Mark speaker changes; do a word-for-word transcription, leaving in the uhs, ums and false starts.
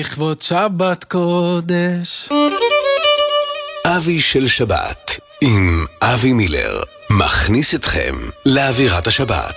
Speaker 1: לכבוד שבת קודש.
Speaker 2: אבי של שבת עם אבי מילר מכניס אתכם לאווירת השבת.